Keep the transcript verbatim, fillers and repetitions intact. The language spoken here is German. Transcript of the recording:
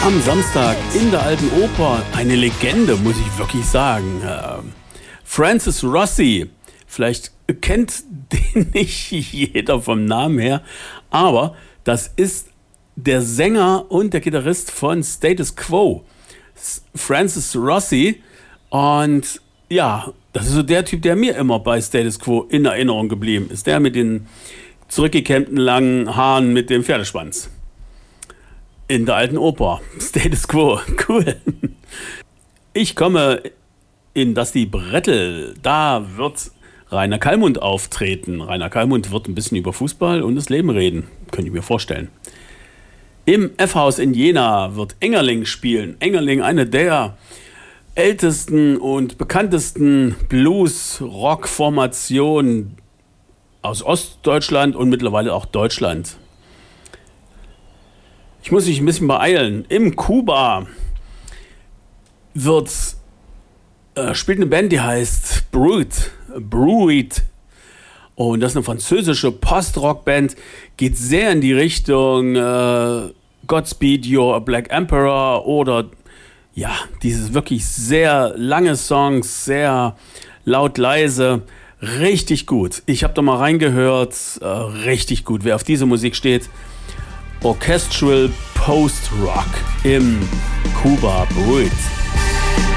Am Samstag in der Alten Oper eine Legende, muss ich wirklich sagen. Francis Rossi, vielleicht kennt den nicht jeder vom Namen her, aber das ist der Sänger und der Gitarrist von Status Quo, Francis Rossi. Und ja, das ist so der Typ, der mir immer bei Status Quo in Erinnerung geblieben ist. Der mit den zurückgekämmten langen Haaren mit dem Pferdeschwanz. In der Alten Oper. Status Quo. Cool. Ich komme in das die Brettel. Da wird Rainer Kallmund auftreten. Rainer Kallmund wird ein bisschen über Fußball und das Leben reden. Könnte ich mir vorstellen. Im F-Haus in Jena wird Engerling spielen. Engerling, eine der ältesten und bekanntesten Blues-Rock-Formationen aus Ostdeutschland und mittlerweile auch Deutschland. Ich muss mich ein bisschen beeilen. Im Kuba wird, äh, spielt eine Band, die heißt Brut. Brut. Und das ist eine französische Post-Rock-Band. Geht sehr in die Richtung äh, Godspeed You're a Black Emperor oder ja, dieses wirklich sehr lange Songs, sehr laut, leise. Richtig gut. Ich habe da mal reingehört. Äh, richtig gut. Wer auf diese Musik steht, Orchestral Post-Rock im Kuba Brut.